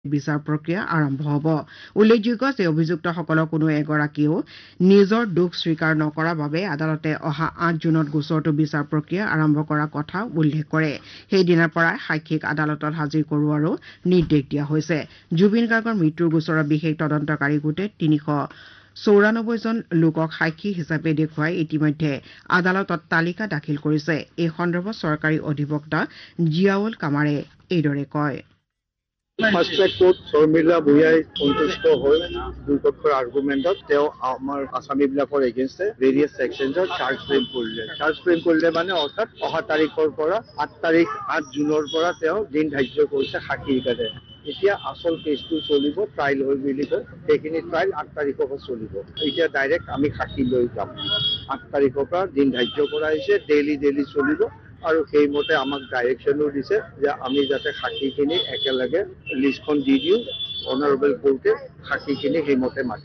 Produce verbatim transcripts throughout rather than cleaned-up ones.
বিচাৰ প্ৰক্ৰিয়া আৰম্ভ হ'ব উল্লেখযোগ্য যে অভিযুক্তসকলৰ কোনো এগৰাকীও নিজৰ দোষ স্বীকাৰ নকৰাৰ বাবে আদালতে অহা আঠ জুনত গোচৰটো বিচাৰ প্ৰক্ৰিয়া আৰম্ভ কৰাৰ কথা উল্লেখ কৰে সেইদিনাৰ পৰাই সাক্ষীক আদালতত হাজিৰ কৰোৱাৰো নিৰ্দেশ দিয়া হৈছে জুবিন গাৰ্গৰ মৃত্যুৰ গোচৰৰ বিশেষ তদন্তকাৰী গোটে তিনিশ চৌৰানব্বৈ জন লোকক সাক্ষী হিচাপে দেখুৱাই ইতিমধ্যে আদালতত তালিকা দাখিল কৰিছে এই সন্দৰ্ভত চৰকাৰী অধিবক্তা জিয়াউল কামাৰে এইদৰে কয় ফাৰ্ষ্ট ট্ৰেক কোৰ্ট শৰ্মিলা ভূঞাই সন্তুষ্ট হৈ দুপক্ষৰ আৰ্গুমেণ্টত তেওঁ আমাৰ আসামীবিলাকৰ এগেইনষ্টে ভেৰিয়াছ ছেকশ্যনত চাৰ্জ ফ্ৰেম কৰিলে চাৰ্জ ফ্ৰেম কৰিলে মানে অৰ্থাৎ অহা তাৰিখৰ পৰা আঠ তাৰিখ আঠ জুনৰ পৰা তেওঁ দিন ধাৰ্য কৰিছে সাক্ষীৰ কাৰণে এতিয়া আচল কেছটো চলিব ট্ৰাইল হৈ মিলিব সেইখিনি ট্ৰাইল আঠ তাৰিখৰ পৰা চলিব এতিয়া ডাইৰেক্ট আমি সাক্ষী লৈ যাম আঠ তাৰিখৰ পৰা দিন ধাৰ্য কৰা হৈছে ডেইলি ডেইলি চলিব আৰু সেইমতে আমাক ডাইৰেকশ্যনো দিছে যে আমি যাতে সাক্ষীখিনি একেলগে লিষ্টখন দি দিওঁ অনাৰেবল কোৰ্টে সাক্ষীখিনি সেইমতে মাতি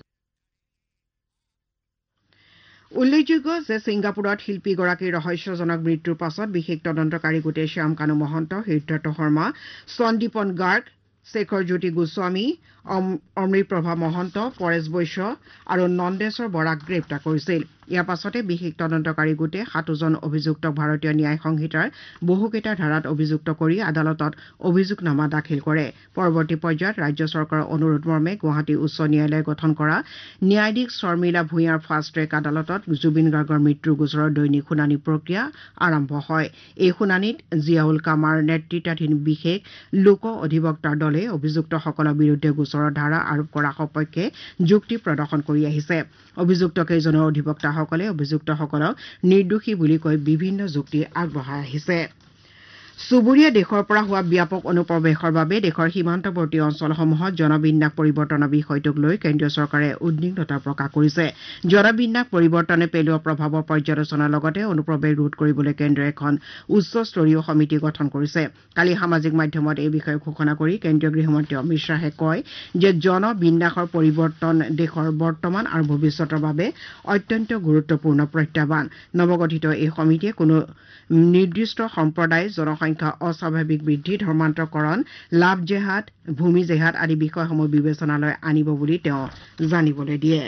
উল্লেখযোগ্য যে ছিংগাপুৰত শিল্পীগৰাকীৰ ৰহস্যজনক মৃত্যুৰ পাছত বিশেষ তদন্তকাৰী গোটে শ্যাম কানু মহন্ত সিদ্ধাৰ্থ শৰ্মা সন্দীপন গাৰ্গ শেখৰ জ্যোতি গোস্বামী অমৃতপ্ৰভা মহন্ত পৰেশ বৈশ্য আৰু নন্দেশ্বৰ বৰাক গ্ৰেপ্তাৰ কৰিছিল ইয়াৰ পাছতে বিশেষ তদন্তকাৰী গোটে সাতোজন অভিযুক্তক ভাৰতীয় ন্যায় সংহিতাৰ বহুকেইটা ধাৰাত অভিযুক্ত কৰি আদালতত অভিযোগনামা দাখিল কৰে পৰৱৰ্তী পৰ্যায়ত ৰাজ্য চৰকাৰৰ অনুৰোধ মৰ্মে গুৱাহাটী উচ্চ ন্যায়ালয়ে গঠন কৰা ন্যায়াধীশ শৰ্মিলা ভূঞাৰ ফাষ্ট ট্ৰেক আদালতত জুবিন গাৰ্গৰ মৃত্যুৰ গোচৰৰ দৈনিক শুনানি প্ৰক্ৰিয়া আৰম্ভ হয় এই শুনানিত জিয়াউল কামাৰ নেতৃত্বাধীন বিশেষ লোক অধিবক্তাৰ দলে অভিযুক্তসকলৰ বিৰুদ্ধে গোচৰৰ ধাৰা আৰোপ কৰাৰ সপক্ষে যুক্তি প্ৰদৰ্শন কৰি আহিছে অভিযুক্ত কেইজনৰ অধিবক্তাসকলে অভিযুক্তসকলক নিৰ্দোষী বুলি কৈ বিভিন্ন যুক্তি আগবঢ়াই আহিছে চুবুৰীয়া দেশৰ পৰা হোৱা ব্যাপক অনুপ্ৰৱেশৰ বাবে দেশৰ সীমান্তৱৰ্তী অঞ্চলসমূহত জনবিন্যাস পৰিৱৰ্তনৰ বিষয়টোক লৈ কেন্দ্ৰীয় চৰকাৰে উদ্বিগ্নতা প্ৰকাশ কৰিছে জনবিন্যাস পৰিৱৰ্তনে পেলোৱা প্ৰভাৱৰ পৰ্যালোচনাৰ লগতে অনুপ্ৰৱেশ ৰোধ কৰিবলৈ কেন্দ্ৰই এখন উচ্চস্তৰীয় সমিতি গঠন কৰিছে কালি সামাজিক মাধ্যমত এই বিষয়ে ঘোষণা কৰি কেন্দ্ৰীয় গৃহমন্ত্ৰী অমিত শ্বাহে কয় যে জনবিন্যাসৰ পৰিৱৰ্তন দেশৰ বৰ্তমান আৰু ভৱিষ্যতৰ বাবে অত্যন্ত গুৰুত্বপূৰ্ণ প্ৰত্যাহ্বান নৱগঠিত এই সমিতিয়ে কোনো নিৰ্দিষ্ট সম্প্ৰদায় জনসংখ্যা অস্বাভাৱিক বৃদ্ধি ধৰ্মান্তৰকৰণ লাভ জেহাদ ভূমি জেহাদ আদি বিষয়সমূহ বিবেচনালৈ আনিব বুলি তেওঁ জানিবলৈ দিয়ে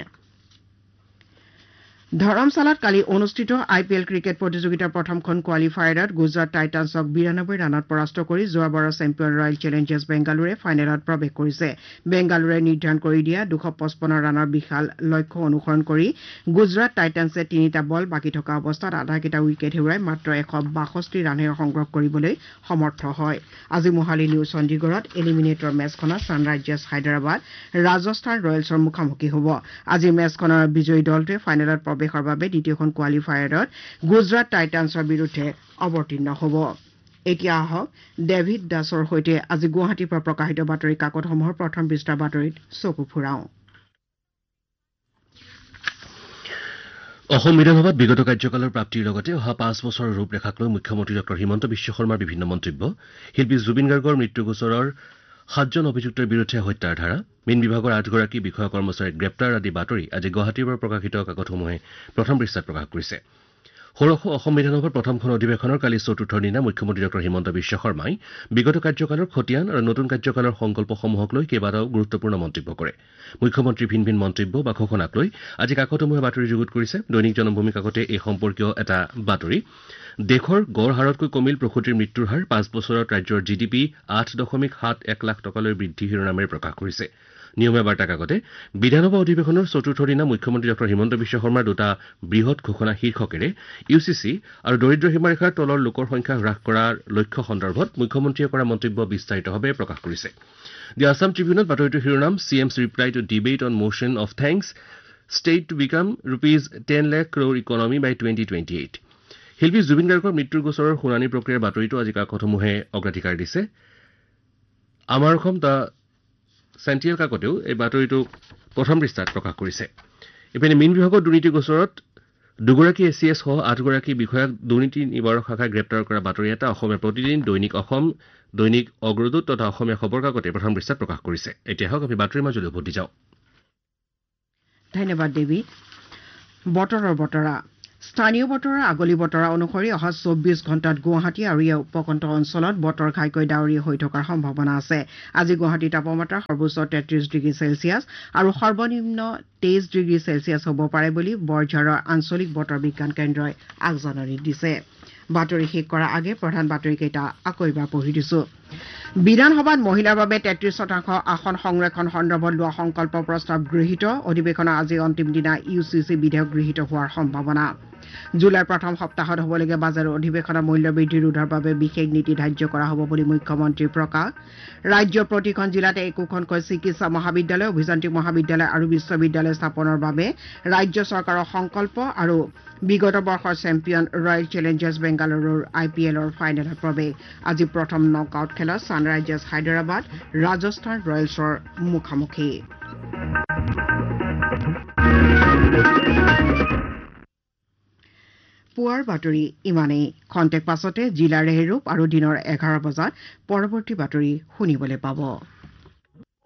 ধৰমশালাত কালি অনুষ্ঠিত আই পি এল ক্ৰিকেট প্ৰতিযোগিতাৰ প্ৰথমখন কোৱালিফায়াৰত গুজৰাট টাইটান্সক বিৰানব্বৈ ৰানত পৰাস্ত কৰি যোৱাবাৰৰ চেম্পিয়ন ৰয়েল চেলেঞ্জাৰ্ছ বেংগালুৰুৱে ফাইনেলত প্ৰৱেশ কৰিছে বেংগালুৰুৱে নিৰ্ধাৰণ কৰি দিয়া দুশ পঁচপন্ন ৰানৰ বিশাল লক্ষ্য অনুসৰণ কৰি গুজৰাট টাইটান্সে তিনিটা বল বাকী থকা অৱস্থাত আধাকেইটা উইকেট হেৰুৱাই মাত্ৰ এশ বাষষ্ঠি ৰানহে সংগ্ৰহ কৰিবলৈ সমৰ্থ হয় আজি মোহালি নিউ চণ্ডীগড়ত এলিমিনেটৰ মেচখনত ছানৰাইজাৰ্ছ হায়দৰাবাদ ৰাজস্থান ৰয়েলছৰ মুখামুখি হ'ব আজিৰ মেচখনৰ বিজয়ী দলটোৱে ফাইনেলত প্ৰৱেশৰ বাবে দ্বিতীয়খন কোৱালিফায়াৰত গুজৰাট টাইটান্সৰ বিৰুদ্ধে অৱতীৰ্ণ হ'ব এতিয়া আহক ডেভিড দাসৰ সৈতে আজি গুৱাহাটীৰ পৰা প্ৰকাশিত বাতৰি কাকতসমূহৰ প্ৰথম পৃষ্ঠাৰ বাতৰিত চকু ফুৰাওঁ অসম বিধানসভাত বিগত কাৰ্যকালৰ প্ৰাপ্তিৰ লগতে অহা পাঁচ বছৰৰ ৰূপৰেখাক লৈ মুখ্যমন্ত্ৰী ডঃ হিমন্ত বিশ্ব শৰ্মাৰ বিভিন্ন মন্তব্য শিল্পী জুবিন গাৰ্গৰ মৃত্যু গোচৰৰ সাতজন অভিযুক্তৰ বিৰুদ্ধে হত্যাৰ ধাৰা মীন বিভাগৰ আঠগৰাকী বিষয়া কৰ্মচাৰীক গ্ৰেপ্তাৰ আদি বাতৰি আজি গুৱাহাটীৰ পৰা প্ৰকাশিত কাকতসমূহে প্ৰথম পৃষ্ঠাত প্ৰকাশ কৰিছে ষোড়শ অসম বিধানসভাৰ প্ৰথমখন অধিৱেশনৰ কালি চতুৰ্থৰ দিনা মুখ্যমন্ত্ৰী ডঃ হিমন্ত বিশ্ব শৰ্মাই বিগত কাৰ্যকালৰ খতিয়ান আৰু নতুন কাৰ্যকালৰ সংকল্পসমূহক লৈ কেইবাটাও গুৰুত্বপূৰ্ণ মন্তব্য কৰে মুখ্যমন্ত্ৰীৰ ভিন ভিন মন্তব্য বা ঘোষণাক লৈ আজি কাকতসমূহে বাতৰি যুগুত কৰিছে দৈনিক জনমভূমি কাকতে এই সম্পৰ্কীয় এটা বাতৰি দেশৰ গড় হাৰতকৈ কমিল প্ৰসূতিৰ মৃত্যুৰ হাৰ পাঁচ বছৰত ৰাজ্যৰ জি ডি পি আঠ দশমিক সাত এক লাখ টকালৈ বৃদ্ধি শিৰোনামেৰে প্ৰকাশ কৰিছে নিয়মীয়া বাৰ্তা কাকতে বিধানসভা অধিৱেশনৰ চতুৰ্থ দিনা মুখ্যমন্ত্ৰী ডঃ হিমন্ত বিশ্ব শৰ্মাৰ দুটা বৃহৎ ঘোষণা শীৰ্ষকেৰে ইউ চি চি আৰু দৰিদ্ৰ সীমাৰেখাৰ তলৰ লোকৰ সংখ্যা হ্ৰাস কৰাৰ লক্ষ্য সন্দৰ্ভত মুখ্যমন্ত্ৰীয়ে কৰা মন্তব্য বিস্তাৰিতভাৱে প্ৰকাশ কৰিছে দি আছাম ট্ৰিবিউনত বাতৰিটোৰ শিৰোনাম C এমছ reply two debate on motion of thanks state to become rupees ten lakh crore economy by twenty twenty eight শিল্পী জুবিন গাৰ্গৰ মৃত্যুৰ গোচৰৰ শুনানি প্ৰক্ৰিয়াৰ বাতৰিটো আজি কাকতসমূহে অগ্ৰাধিকাৰ দিছে আমাৰ অসম দা চেণ্টিনেল কাকতেও এই বাতৰিটো প্ৰথম পৃষ্ঠাত প্ৰকাশ কৰিছে ইপিনে মীন বিভাগৰ দুৰ্নীতি গোচৰত দুগৰাকী এ চি এছ সহ আঠগৰাকী বিষয়াক দুৰ্নীতি নিবাৰক শাখাই গ্ৰেপ্তাৰ কৰা বাতৰি এটা অসমীয়া প্ৰতিদিন দৈনিক অসম দৈনিক অগ্ৰদূত তথা অসমীয়া খবৰ কাকতে প্ৰথম পৃষ্ঠাত প্ৰকাশ কৰিছে এতিয়া হওক আমি বাতৰিৰ মাজলৈ উভতি যাওঁ ধন্যবাদ দেৱী বতৰৰ বতৰা স্থানীয় বতৰৰ আগলি বতৰা অনুসৰি অহা চৌব্বিছ ঘণ্টাত গুৱাহাটী আৰু ইয়াৰ উপকণ্ঠ অঞ্চলত বতৰ ঘাইকৈ ডাৱৰীয়া হৈ থকাৰ সম্ভাৱনা আছে আজি গুৱাহাটীৰ তাপমাত্ৰা সৰ্বোচ্চ তেত্ৰিশ ডিগ্ৰী চেলছিয়াছ আৰু সৰ্বনিম্ন তেইছ ডিগ্ৰী চেলছিয়াছ হ'ব পাৰে বুলি বৰঝাৰৰ আঞ্চলিক বতৰ বিজ্ঞান কেন্দ্ৰই আগজাননী দিছে বাতৰি শেষ কৰাৰ আগে প্ৰধান বাতৰিকেইটা আকৌ এবাৰ পঢ়ি দিছো বিধানসভাত মহিলাৰ বাবে তেত্ৰিশ শতাংশ আসন সংৰক্ষণ সন্দৰ্ভত লোৱা সংকল্প প্ৰস্তাৱ গৃহীত অধিৱেশনৰ আজি অন্তিম দিনা ইউ চি চি বিধেয়ক গৃহীত হোৱাৰ সম্ভাৱনা জুলাইৰ প্ৰথম সপ্তাহত হ'বলগীয়া বাজাৰৰ অধিৱেশনৰ মূল্যবৃদ্ধি ৰোধৰ বাবে বিশেষ নীতি ধাৰ্য কৰা হ'ব বুলি মুখ্যমন্ত্ৰীৰ প্ৰকাশ ৰাজ্যৰ প্ৰতিখন জিলাতে একোখনকৈ চিকিৎসা মহাবিদ্যালয় অভিযান্ত্ৰিক মহাবিদ্যালয় আৰু বিশ্ববিদ্যালয় স্থাপনৰ বাবে ৰাজ্য চৰকাৰৰ সংকল্প আৰু বিগত বৰ্ষৰ চেম্পিয়ন ৰয়েল চেলেঞ্জাৰ্ছ বেংগালুৰুৰ আই পি এলৰ ফাইনেলত প্ৰৱেশ আজি প্ৰথম নকআউট খেলত ছানৰাইজাৰ্ছ হায়দৰাবাদ ৰাজস্থান ৰয়েলছৰ মুখামুখি পুৱাৰ বাতৰি ইমানেই খন্তেক পাছতে জিলাৰ ৰেহৰূপ আৰু দিনৰ এঘাৰ বজাত পৰৱৰ্তী বাতৰি শুনিবলৈ পাব